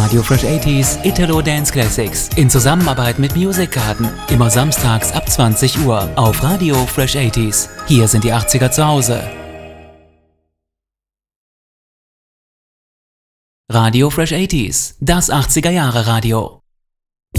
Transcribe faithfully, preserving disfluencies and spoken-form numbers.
Radio Fresh achtziger Italo Dance Classics in Zusammenarbeit mit Music Garden. Immer samstags ab zwanzig Uhr auf Radio Fresh achtziger. Hier sind die achtziger zu Hause. Radio Fresh achtziger, das achtziger Jahre Radio.